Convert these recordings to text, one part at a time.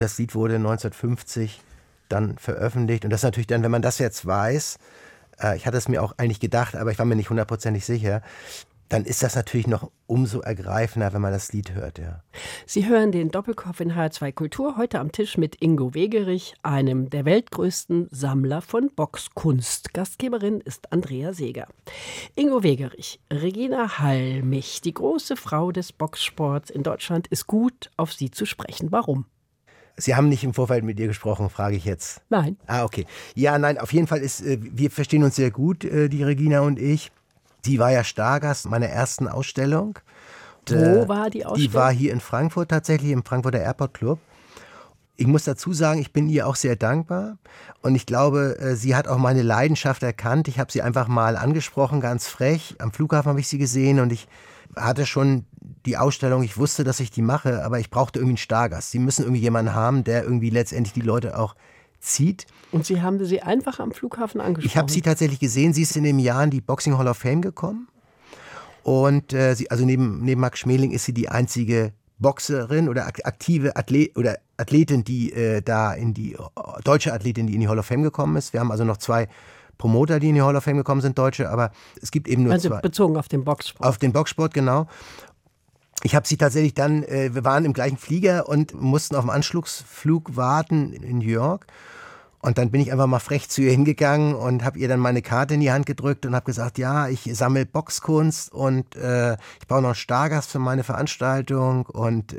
Das Lied wurde 1950 dann veröffentlicht. Und das ist natürlich dann, wenn man das jetzt weiß, ich hatte es mir auch eigentlich gedacht, aber ich war mir nicht hundertprozentig sicher, dann ist das natürlich noch umso ergreifender, wenn man das Lied hört. Ja. Sie hören den Doppelkopf in HR2 Kultur, heute am Tisch mit Ingo Wegerich, einem der weltgrößten Sammler von Boxkunst. Gastgeberin ist Andrea Seeger. Ingo Wegerich, Regina Halmich, die große Frau des Boxsports in Deutschland, ist gut, auf Sie zu sprechen. Warum? Sie haben nicht im Vorfeld mit ihr gesprochen, frage ich jetzt. Nein. Okay. Ja, nein, auf jeden Fall wir verstehen uns sehr gut, die Regina und ich. Sie war ja Stargast meiner ersten Ausstellung. Wo war die Ausstellung? Die war hier in Frankfurt tatsächlich, im Frankfurter Airport Club. Ich muss dazu sagen, ich bin ihr auch sehr dankbar. Und ich glaube, sie hat auch meine Leidenschaft erkannt. Ich habe sie einfach mal angesprochen, ganz frech. Am Flughafen habe ich sie gesehen und ich hatte schon die Ausstellung. Ich wusste, dass ich die mache, aber ich brauchte irgendwie einen Stargast. Sie müssen irgendwie jemanden haben, der irgendwie letztendlich die Leute auch zieht. Und Sie haben sie einfach am Flughafen angesprochen? Ich habe sie tatsächlich gesehen. Sie ist in dem Jahr in die Boxing Hall of Fame gekommen. Und also neben Max Schmeling ist sie die einzige Boxerin oder aktive Athletin, die da deutsche Athletin, die in die Hall of Fame gekommen ist. Wir haben also noch 2 Promoter, die in die Hall of Fame gekommen sind, Deutsche, aber es gibt eben nur 2. Also bezogen auf den Boxsport. Auf den Boxsport, genau. Ich habe sie tatsächlich dann, wir waren im gleichen Flieger und mussten auf dem Anschlussflug warten in New York. Und dann bin ich einfach mal frech zu ihr hingegangen und habe ihr dann meine Karte in die Hand gedrückt und habe gesagt, ja, ich sammle Boxkunst und ich brauche noch einen Stargast für meine Veranstaltung. Und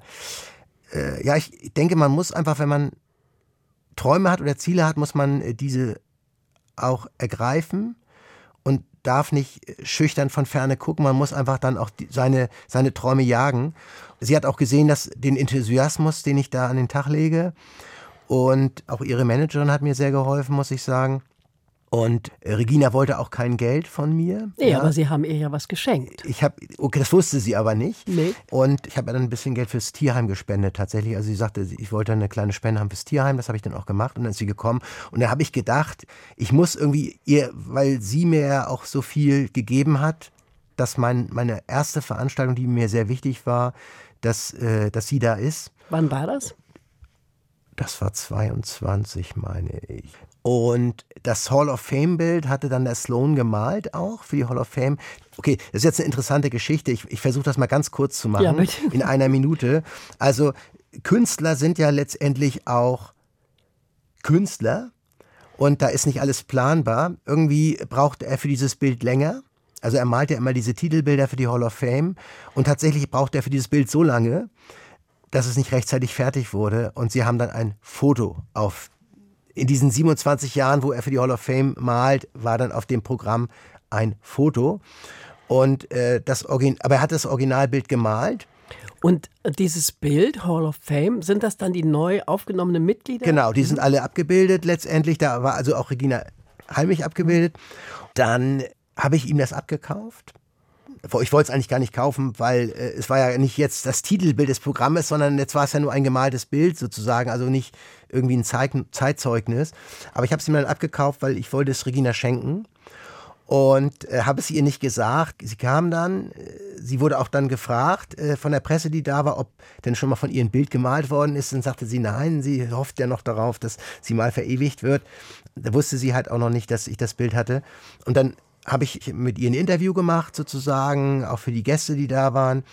ja, ich denke, man muss einfach, wenn man Träume hat oder Ziele hat, muss man diese auch ergreifen und darf nicht schüchtern von Ferne gucken. Man muss einfach dann auch seine Träume jagen. Sie hat auch gesehen, den Enthusiasmus, den ich da an den Tag lege. Und auch ihre Managerin hat mir sehr geholfen, muss ich sagen. Und Regina wollte auch kein Geld von mir. Nee, ja, aber Sie haben ihr ja was geschenkt. Okay, das wusste sie aber nicht. Nee. Und ich habe ihr dann ein bisschen Geld fürs Tierheim gespendet tatsächlich. Also sie sagte, ich wollte eine kleine Spende haben fürs Tierheim. Das habe ich dann auch gemacht und dann ist sie gekommen. Und da habe ich gedacht, ich muss irgendwie ihr, weil sie mir ja auch so viel gegeben hat, dass meine erste Veranstaltung, die mir sehr wichtig war, dass sie da ist. Wann war das? Das war 22, meine ich. Und das Hall of Fame-Bild hatte dann der Sloan gemalt auch für die Hall of Fame. Okay, das ist jetzt eine interessante Geschichte. Ich versuche das mal ganz kurz zu machen, ja, bitte. In einer Minute. Also Künstler sind ja letztendlich auch Künstler und da ist nicht alles planbar. Irgendwie brauchte er für dieses Bild länger. Also er malt ja immer diese Titelbilder für die Hall of Fame und tatsächlich braucht er für dieses Bild so lange, dass es nicht rechtzeitig fertig wurde. Und sie haben dann ein Foto in diesen 27 Jahren, wo er für die Hall of Fame malt, war dann auf dem Programm ein Foto. Und aber er hat das Originalbild gemalt. Und dieses Bild, Hall of Fame, sind das dann die neu aufgenommenen Mitglieder? Genau, die sind alle abgebildet letztendlich. Da war also auch Regina Halmich abgebildet. Dann habe ich ihm das abgekauft. Ich wollte es eigentlich gar nicht kaufen, weil es war ja nicht jetzt das Titelbild des Programmes, sondern jetzt war es ja nur ein gemaltes Bild sozusagen, also nicht irgendwie ein Zeitzeugnis. Aber ich habe es ihm dann abgekauft, weil ich wollte es Regina schenken und habe es ihr nicht gesagt. Sie kam dann, sie wurde auch dann gefragt von der Presse, die da war, ob denn schon mal von ihr ein Bild gemalt worden ist. Dann sagte sie, nein, sie hofft ja noch darauf, dass sie mal verewigt wird. Da wusste sie halt auch noch nicht, dass ich das Bild hatte. Und dann habe ich mit ihr ein Interview gemacht sozusagen, auch für die Gäste, die da waren.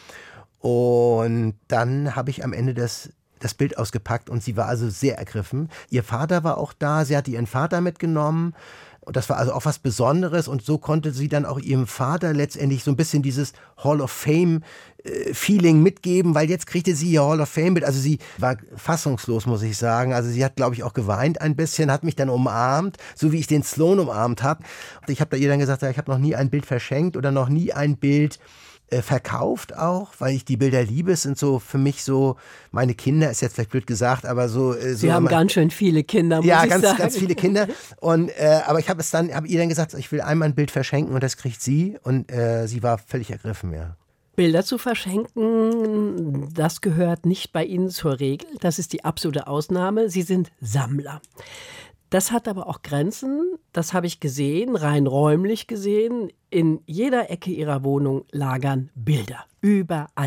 Und dann habe ich am Ende das Bild ausgepackt und sie war also sehr ergriffen. Ihr Vater war auch da, sie hatte ihren Vater mitgenommen. Und das war also auch was Besonderes und so konnte sie dann auch ihrem Vater letztendlich so ein bisschen dieses Hall of Fame Feeling mitgeben, weil jetzt kriegte sie ihr Hall of Fame Bild. Also sie war fassungslos, muss ich sagen. Also sie hat, glaube ich, auch geweint ein bisschen, hat mich dann umarmt, so wie ich den Sloan umarmt habe. Ich habe da ihr dann gesagt, ich habe noch nie ein Bild verschenkt oder noch nie ein Bild verkauft auch, weil ich die Bilder liebe. Es sind so für mich so meine Kinder, ist jetzt vielleicht blöd gesagt, aber so. Sie haben ganz schön viele Kinder, muss ich sagen. Ja, ganz viele Kinder. Und aber ich habe ihr dann gesagt, ich will einmal ein Bild verschenken und das kriegt sie. Und sie war völlig ergriffen, ja. Bilder zu verschenken, das gehört nicht bei Ihnen zur Regel. Das ist die absolute Ausnahme. Sie sind Sammler. Das hat aber auch Grenzen, das habe ich gesehen, rein räumlich gesehen. In jeder Ecke Ihrer Wohnung lagern Bilder, überall.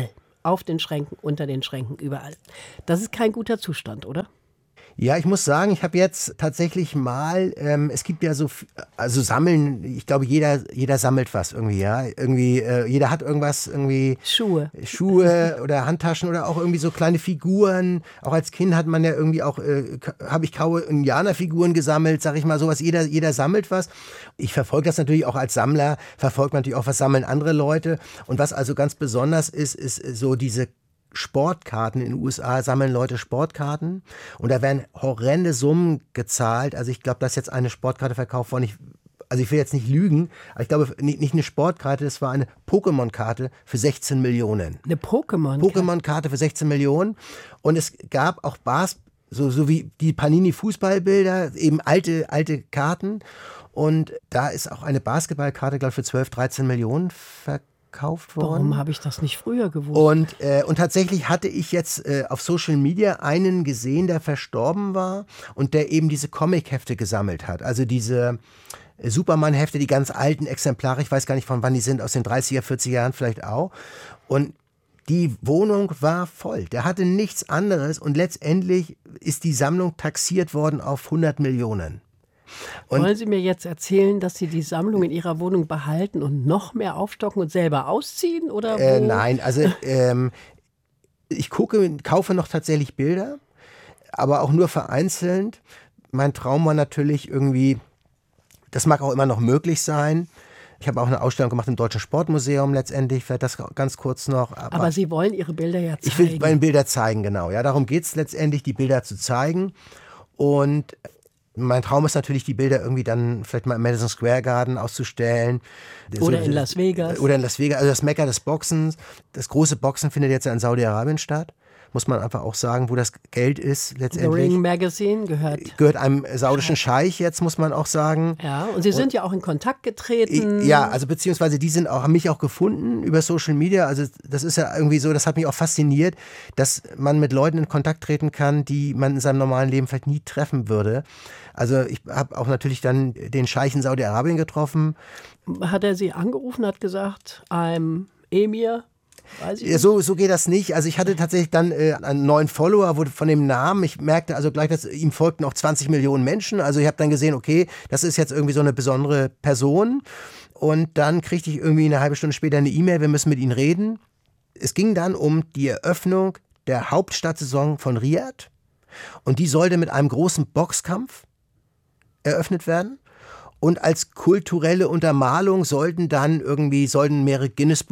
auf den Schränken, unter den Schränken, überall. Das ist kein guter Zustand, oder? Ja, ich muss sagen, ich habe jetzt tatsächlich mal, es gibt ja so, also Sammeln, ich glaube, jeder sammelt was irgendwie, ja. Irgendwie, jeder hat irgendwas, irgendwie Schuhe oder Handtaschen oder auch irgendwie so kleine Figuren. Auch als Kind hat man ja irgendwie auch, habe ich Indianerfiguren gesammelt, sag ich mal, sowas. Jeder sammelt was. Ich verfolge das natürlich auch als Sammler, verfolge natürlich auch, was sammeln andere Leute. Und was also ganz besonders ist so diese Sportkarten. In den USA sammeln Leute Sportkarten und da werden horrende Summen gezahlt. Also ich glaube, dass jetzt eine Sportkarte verkauft worden. Ich will jetzt nicht lügen, aber ich glaube nicht eine Sportkarte, das war eine Pokémon-Karte für 16 Millionen. Eine Pokémon-Karte für 16 Millionen und es gab auch so wie die Panini-Fußballbilder, eben alte Karten und da ist auch eine Basketballkarte, glaube ich, für 12, 13 Millionen verkauft worden. Warum habe ich das nicht früher gewusst? Und tatsächlich hatte ich jetzt auf Social Media einen gesehen, der verstorben war und der eben diese Comic-Hefte gesammelt hat. Also diese Superman-Hefte, die ganz alten Exemplare, ich weiß gar nicht von wann die sind, aus den 30er, 40er Jahren vielleicht auch. Und die Wohnung war voll. Der hatte nichts anderes und letztendlich ist die Sammlung taxiert worden auf 100 Millionen. Wollen Sie mir jetzt erzählen, dass Sie die Sammlung in Ihrer Wohnung behalten und noch mehr aufstocken und selber ausziehen? Oder wo? Nein, also ich kaufe noch tatsächlich Bilder, aber auch nur vereinzelt. Mein Traum war natürlich irgendwie, das mag auch immer noch möglich sein. Ich habe auch eine Ausstellung gemacht im Deutschen Sportmuseum letztendlich, vielleicht das ganz kurz noch. Aber Sie wollen Ihre Bilder ja zeigen. Ich will meine Bilder zeigen, genau. Ja, darum geht es letztendlich, die Bilder zu zeigen. Und mein Traum ist natürlich, die Bilder irgendwie dann vielleicht mal im Madison Square Garden auszustellen. Oder in Las Vegas. Oder in Las Vegas, also das Mekka des Boxens. Das große Boxen findet jetzt ja in Saudi-Arabien statt. Muss man einfach auch sagen, wo das Geld ist letztendlich. The Ring Magazine gehört einem saudischen Scheich jetzt, muss man auch sagen. Ja, und Sie sind ja auch in Kontakt getreten. Ja, also beziehungsweise haben mich auch gefunden über Social Media. Also das ist ja irgendwie so, das hat mich auch fasziniert, dass man mit Leuten in Kontakt treten kann, die man in seinem normalen Leben vielleicht nie treffen würde. Also ich habe auch natürlich dann den Scheich in Saudi-Arabien getroffen. Hat er Sie angerufen, hat gesagt, I'm Emir? Ja, so geht das nicht. Also ich hatte tatsächlich dann einen neuen Follower von dem Namen. Ich merkte also gleich, dass ihm folgten auch 20 Millionen Menschen. Also ich habe dann gesehen, okay, das ist jetzt irgendwie so eine besondere Person. Und dann kriegte ich irgendwie eine halbe Stunde später eine E-Mail, wir müssen mit ihm reden. Es ging dann um die Eröffnung der Hauptstadtsaison von Riyadh. Und die sollte mit einem großen Boxkampf eröffnet werden. Und als kulturelle Untermalung sollten mehrere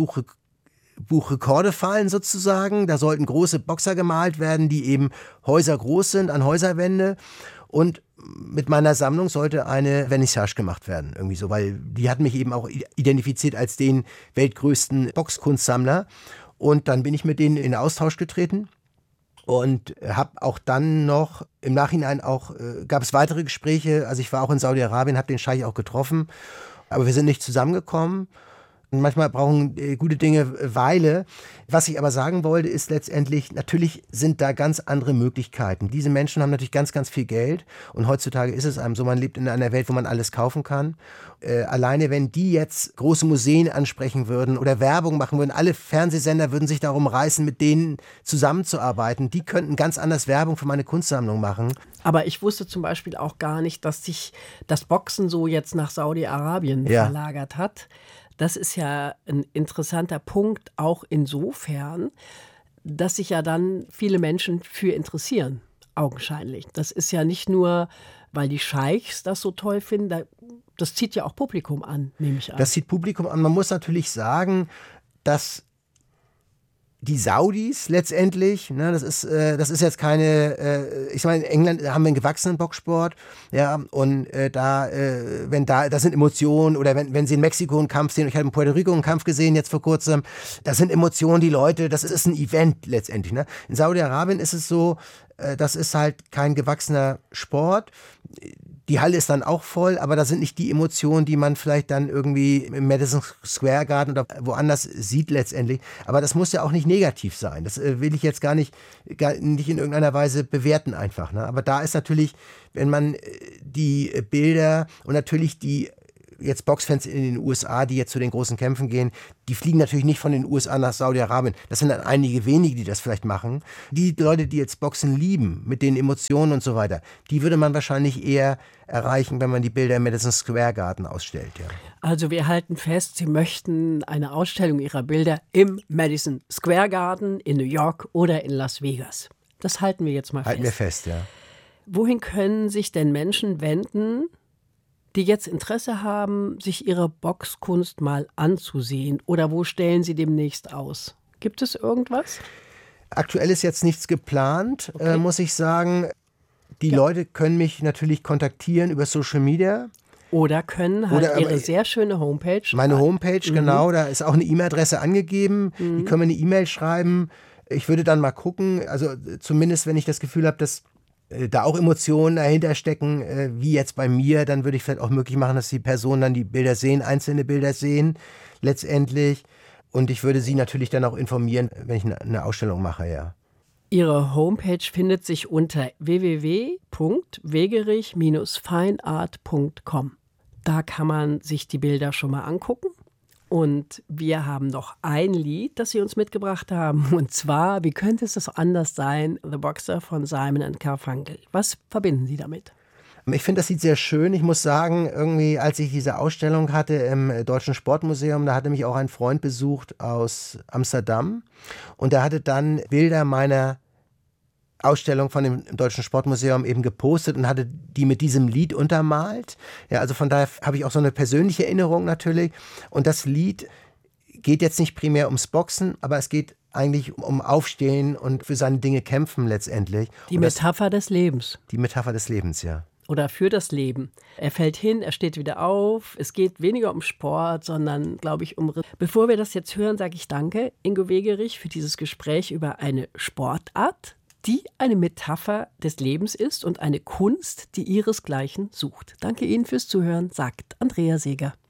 Buchrekorde fallen sozusagen. Da sollten große Boxer gemalt werden, die eben Häuser groß sind, an Häuserwände. Und mit meiner Sammlung sollte eine Vernissage gemacht werden, irgendwie so, weil die hat mich eben auch identifiziert als den weltgrößten Boxkunstsammler. Und dann bin ich mit denen in Austausch getreten. Und habe auch dann noch, im Nachhinein gab es weitere Gespräche. Also ich war auch in Saudi-Arabien, habe den Scheich auch getroffen, aber wir sind nicht zusammengekommen. Und manchmal brauchen gute Dinge Weile. Was ich aber sagen wollte, ist letztendlich, natürlich sind da ganz andere Möglichkeiten. Diese Menschen haben natürlich ganz, ganz viel Geld. Und heutzutage ist es einem so, man lebt in einer Welt, wo man alles kaufen kann. Alleine wenn die jetzt große Museen ansprechen würden oder Werbung machen würden, alle Fernsehsender würden sich darum reißen, mit denen zusammenzuarbeiten. Die könnten ganz anders Werbung für meine Kunstsammlung machen. Aber ich wusste zum Beispiel auch gar nicht, dass sich das Boxen so jetzt nach Saudi-Arabien verlagert hat. Das ist ja ein interessanter Punkt, auch insofern, dass sich ja dann viele Menschen für interessieren, augenscheinlich. Das ist ja nicht nur, weil die Scheichs das so toll finden, das zieht ja auch Publikum an, nehme ich an. Das zieht Publikum an. Man muss natürlich sagen, dass die Saudis letztendlich, ne, das ist jetzt keine, ich meine, in England haben wir einen gewachsenen Boxsport, ja, und da sind Emotionen, oder wenn sie in Mexiko einen Kampf sehen, ich habe in Puerto Rico einen Kampf gesehen jetzt vor kurzem, das sind Emotionen, die Leute, das ist ein Event letztendlich, ne. In Saudi-Arabien ist es so, das ist halt kein gewachsener Sport. Die Halle ist dann auch voll, aber da sind nicht die Emotionen, die man vielleicht dann irgendwie im Madison Square Garden oder woanders sieht letztendlich. Aber das muss ja auch nicht negativ sein. Das will ich jetzt gar nicht in irgendeiner Weise bewerten einfach. Ne? Aber da ist natürlich, wenn man die Bilder und natürlich die jetzt Boxfans in den USA, die jetzt zu den großen Kämpfen gehen, die fliegen natürlich nicht von den USA nach Saudi-Arabien. Das sind dann einige wenige, die das vielleicht machen. Die Leute, die jetzt Boxen lieben, mit den Emotionen und so weiter, die würde man wahrscheinlich eher erreichen, wenn man die Bilder im Madison Square Garden ausstellt. Ja. Also wir halten fest, Sie möchten eine Ausstellung Ihrer Bilder im Madison Square Garden in New York oder in Las Vegas. Das halten wir jetzt mal fest. Halten wir fest, ja. Wohin können sich denn Menschen wenden, die jetzt Interesse haben, sich ihre Boxkunst mal anzusehen? Oder wo stellen Sie demnächst aus? Gibt es irgendwas? Aktuell ist jetzt nichts geplant, muss ich sagen. Die Leute können mich natürlich kontaktieren über Social Media. Oder können Ihre sehr schöne Homepage. Meine Homepage, genau. Da ist auch eine E-Mail-Adresse angegeben. Die können mir eine E-Mail schreiben. Ich würde dann mal gucken, also zumindest wenn ich das Gefühl habe, dass da auch Emotionen dahinter stecken, wie jetzt bei mir, dann würde ich vielleicht auch möglich machen, dass die Personen dann die Bilder sehen, einzelne Bilder sehen, letztendlich. Und ich würde sie natürlich dann auch informieren, wenn ich eine Ausstellung mache, ja. Ihre Homepage findet sich unter www.wegerich-fineart.com. Da kann man sich die Bilder schon mal angucken. Und wir haben noch ein Lied, das Sie uns mitgebracht haben. Und zwar, wie könnte es anders sein, The Boxer von Simon & Garfunkel. Was verbinden Sie damit? Ich finde das Lied sehr schön. Ich muss sagen, irgendwie, als ich diese Ausstellung hatte im Deutschen Sportmuseum, da hatte mich auch ein Freund besucht aus Amsterdam. Und der hatte dann Bilder meiner Ausstellung von dem Deutschen Sportmuseum eben gepostet und hatte die mit diesem Lied untermalt. Ja, also von daher habe ich auch so eine persönliche Erinnerung natürlich. Und das Lied geht jetzt nicht primär ums Boxen, aber es geht eigentlich um Aufstehen und für seine Dinge kämpfen letztendlich. Die Metapher des Lebens. Die Metapher des Lebens, ja. Oder für das Leben. Er fällt hin, er steht wieder auf. Es geht weniger um Sport, sondern, glaube ich, um... Bevor wir das jetzt hören, sage ich danke, Ingo Wegerich, für dieses Gespräch über eine Sportart, die eine Metapher des Lebens ist und eine Kunst, die ihresgleichen sucht. Danke Ihnen fürs Zuhören, sagt Andrea Seeger.